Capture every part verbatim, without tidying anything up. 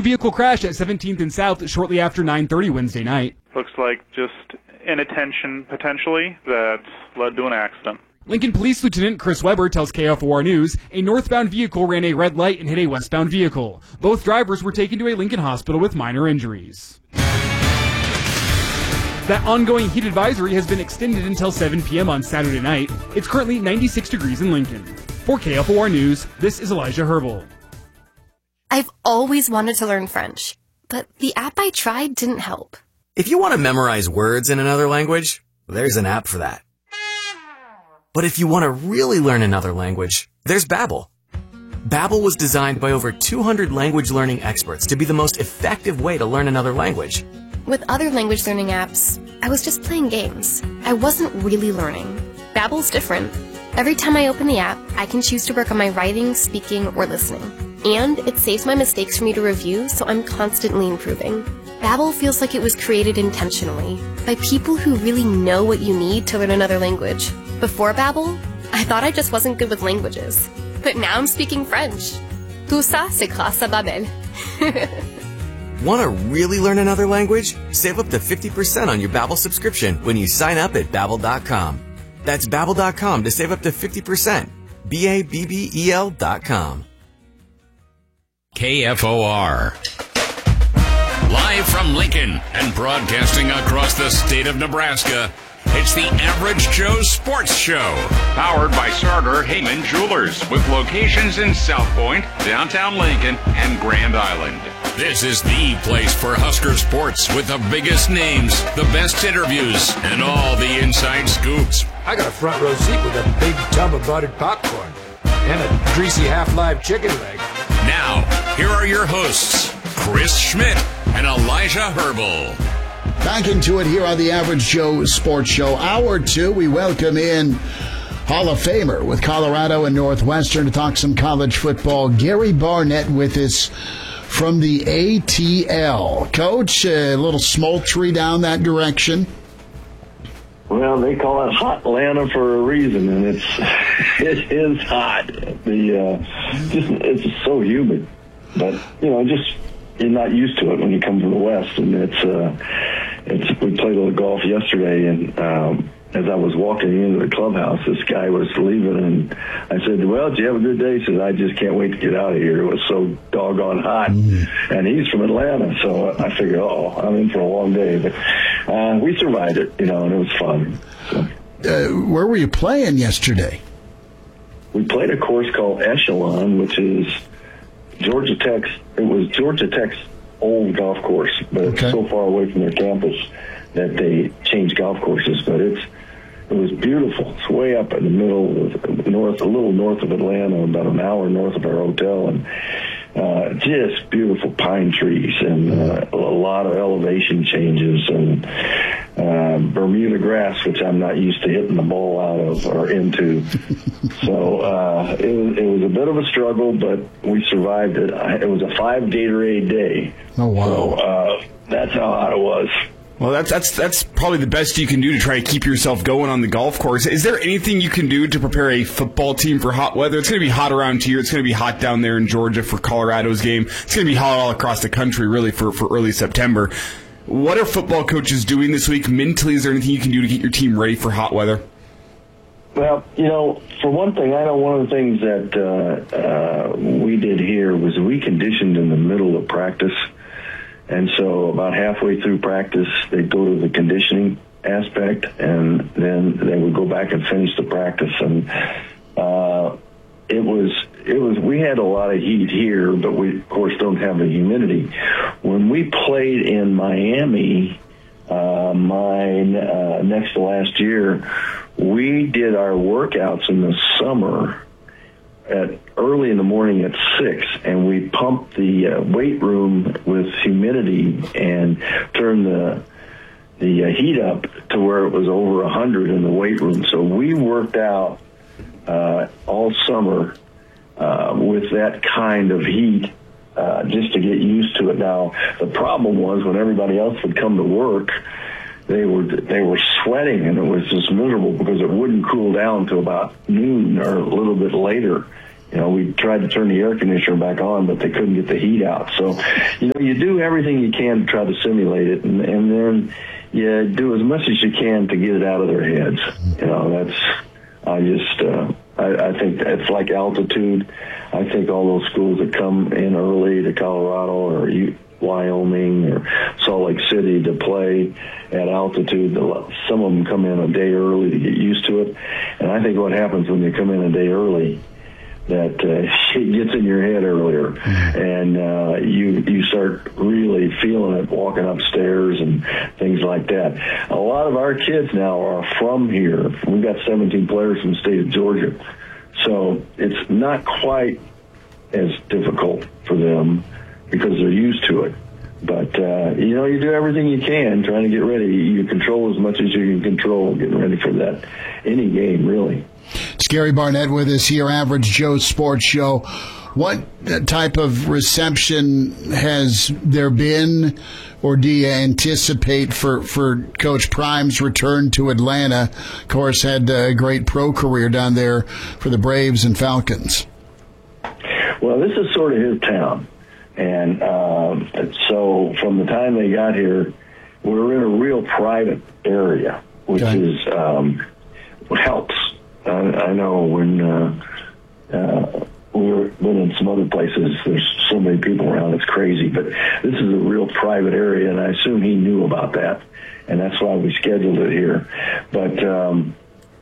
Two-vehicle crash at seventeenth and South shortly after nine thirty Wednesday night. Looks like just inattention, potentially, that led to an accident. Lincoln Police Lieutenant Chris Weber tells K F O R News a northbound vehicle ran a red light and hit a westbound vehicle. Both drivers were taken to a Lincoln hospital with minor injuries. That ongoing heat advisory has been extended until seven p.m. on Saturday night. It's currently ninety-six degrees in Lincoln. For K F O R News, this is Elijah Herbal. I've always wanted to learn French, but the app I tried didn't help. If you want to memorize words in another language, there's an app for that. But if you want to really learn another language, there's Babbel. Babbel was designed by over two hundred language learning experts to be the most effective way to learn another language. With other language learning apps, I was just playing games. I wasn't really learning. Babbel's different. Every time I open the app, I can choose to work on my writing, speaking, or listening. And it saves my mistakes for me to review, so I'm constantly improving. Babbel feels like it was created intentionally by people who really know what you need to learn another language. Before Babbel, I thought I just wasn't good with languages. But now I'm speaking French. Tout ça, c'est grâce à Babbel. Want to really learn another language? Save up to fifty percent on your Babbel subscription when you sign up at Babbel dot com. That's Babbel dot com to save up to fifty percent. B A B B E L dot com. K F O R. Live from Lincoln and broadcasting across the state of Nebraska, it's the Average Joe Sports Show. Powered by Sartor Heyman Jewelers, with locations in South Point, downtown Lincoln, and Grand Island. This is the place for Husker sports, with the biggest names, the best interviews, and all the inside scoops. I got a front row seat with a big tub of buttered popcorn and a greasy half-live chicken leg. Now, here are your hosts, Chris Schmidt and Elijah Herbal. Back into it here on the Average Joe Sports Show. Hour two, we welcome in Hall of Famer with Colorado and Northwestern to talk some college football, Gary Barnett with us from the A T L. Coach, a little smoltery down that direction. Well, they call it Hot Atlanta for a reason, and it's it is hot. The uh, just it's so humid, but you know, just you're not used to it when you come from the West, and it's uh, it's we played a little golf yesterday, and um, as I was walking into the clubhouse, this guy was leaving, and I said, "Well, did you have a good day?" He said, "I just can't wait to get out of here. It was so doggone hot." Mm-hmm. And he's from Atlanta, so I figured, oh, I'm in for a long day. But uh, we survived it, you know, and it was fun. So. Uh, where were you playing yesterday? We played a course called Echelon, which is Georgia Tech's. It was Georgia Tech's old golf course, but okay. It's so far away from their campus that they changed golf courses. But it's it was beautiful. It's way up in the middle of north, a little north of Atlanta, about an hour north of our hotel, and uh, just beautiful pine trees and uh, a lot of elevation changes and uh, Bermuda grass, which I'm not used to hitting the ball out of or into. So uh, it was it was a bit of a struggle, but we survived it. It was a five Gatorade day. Oh wow! So uh, that's how hot it was. Well, that's that's that's probably the best you can do to try to keep yourself going on the golf course. Is there anything you can do to prepare a football team for hot weather? It's going to be hot around here. It's going to be hot down there in Georgia for Colorado's game. It's going to be hot all across the country, really, for, for early September. What are football coaches doing this week mentally? Is there anything you can do to get your team ready for hot weather? Well, you know, for one thing, I know one of the things that uh, uh, we did here was we conditioned in the middle of practice. And so about halfway through practice, they'd go to the conditioning aspect, and then they would go back and finish the practice. And uh, it was, it was, we had a lot of heat here, but we, of course, don't have the humidity. When we played in Miami, uh, mine, uh, next to last year, we did our workouts in the summer at early in the morning at six, and we pumped the uh, weight room with humidity and turned the the uh, heat up to where it was over a hundred in the weight room. So we worked out uh, all summer uh, with that kind of heat uh, just to get used to it. Now the problem was when everybody else would come to work, they were they were sweating, and it was just miserable because it wouldn't cool down till about noon or a little bit later. You know, we tried to turn the air conditioner back on, but they couldn't get the heat out. So, you know, you do everything you can to try to simulate it, and, and then you do as much as you can to get it out of their heads. You know, that's, I just, uh, I, I think it's like altitude. I think all those schools that come in early to Colorado or Wyoming or Salt Lake City to play at altitude, some of them come in a day early to get used to it. And I think what happens when they come in a day early, that uh, it gets in your head earlier, and uh, you you start really feeling it walking upstairs and things like that. A lot of our kids now are from here. We've got seventeen players from the state of Georgia, so it's not quite as difficult for them because they're used to it. But, uh, you know, you do everything you can trying to get ready. You control as much as you can control getting ready for that, any game, really. It's Gary Barnett with us here, Average Joe Sports Show. What type of reception has there been, or do you anticipate for, for Coach Prime's return to Atlanta? Of course, had a great pro career down there for the Braves and Falcons. Well, this is sort of his town. And um, so from the time they got here, we're in a real private area, which okay. is um, helps. I, I know when uh, uh, we've been in some other places, there's so many people around, it's crazy. But this is a real private area, and I assume he knew about that, and that's why we scheduled it here. But um,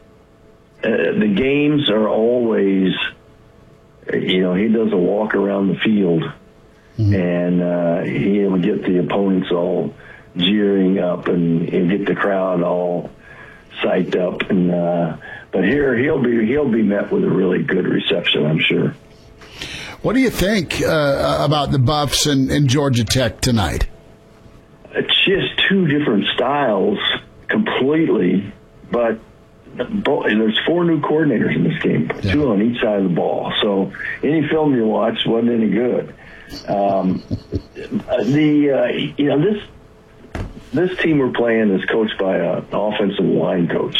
uh, the games are always, you know, he does a walk around the field. And uh, he'll get the opponents all jeering up, and he'll get the crowd all psyched up. And uh, but here he'll be he'll be met with a really good reception, I'm sure. What do you think uh, about the Buffs and, and Georgia Tech tonight? It's just two different styles completely, but both, there's four new coordinators in this game, yeah. two on each side of the ball. So any film you watch wasn't any good. Um, the uh, you know this this team we're playing is coached by a, an offensive line coach,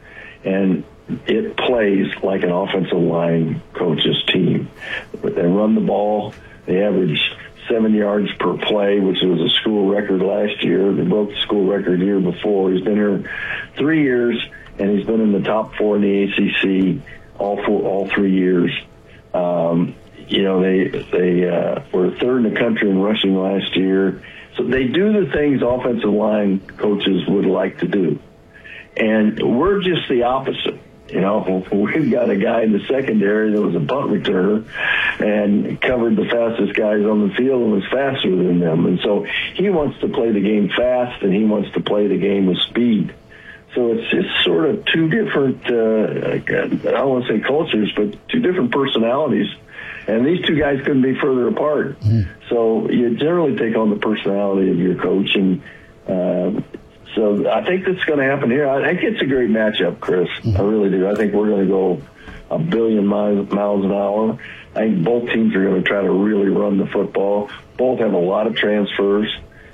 and it plays like an offensive line coach's team. They run the ball. They average seven yards per play, which was a school record last year. They broke the school record the year before. He's been here three years, and he's been in the top four in the A C C all four all three years. Um, You know, they they uh, were third in the country in rushing last year. So they do the things offensive line coaches would like to do. And we're just the opposite. You know, we've got a guy in the secondary that was a punt returner and covered the fastest guys on the field and was faster than them. And so he wants to play the game fast, and he wants to play the game with speed. So it's just sort of two different, uh, I don't want to say cultures, but two different personalities. And these two guys couldn't be further apart. Mm. So you generally take on the personality of your coach. And uh, so I think that's going to happen here. I think it's a great matchup, Chris. Mm. I really do. I think we're going to go a billion miles, miles an hour. I think both teams are going to try to really run the football. Both have a lot of transfers.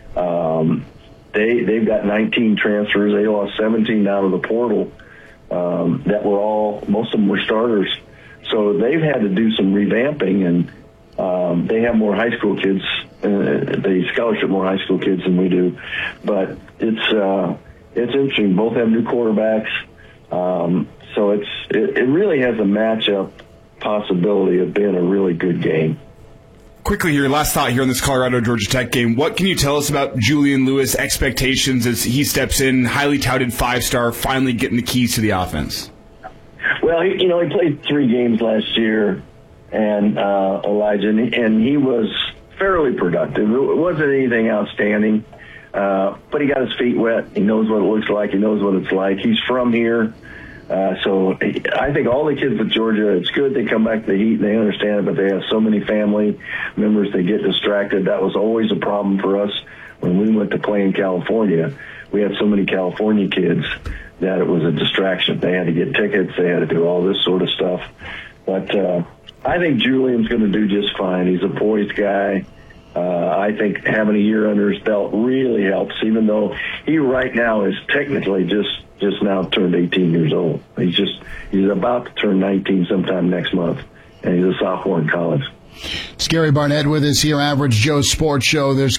Um, they, they've got nineteen transfers. They lost seventeen out of the portal um, that were all, most of them were starters. So they've had to do some revamping, and um, they have more high school kids. Uh, they scholarship more high school kids than we do. But it's uh, it's interesting. Both have new quarterbacks, um, so it's it, it really has a matchup possibility of being a really good game. Quickly here, last thought here on this Colorado-Georgia Tech game. What can you tell us about Julian Lewis' expectations as he steps in, highly touted five-star, finally getting the keys to the offense? Well, he, you know, he played three games last year, and uh, Elijah, and, and he was fairly productive. It wasn't anything outstanding, uh, but he got his feet wet. He knows what it looks like. He knows what it's like. He's from here. Uh, so I think all the kids at Georgia, it's good they come back to the heat and they understand it, but they have so many family members, they get distracted. That was always a problem for us when we went to play in California. We had so many California kids that it was a distraction. They had to get tickets. They had to do all this sort of stuff. But uh, I think Julian's going to do just fine. He's a poised guy. Uh, I think having a year under his belt really helps, even though he right now is technically just, just now turned eighteen years old. He's just he's about to turn nineteen sometime next month. and he's a sophomore in college. It's Gary Barnett with us here, Average Joe Sports Show. There's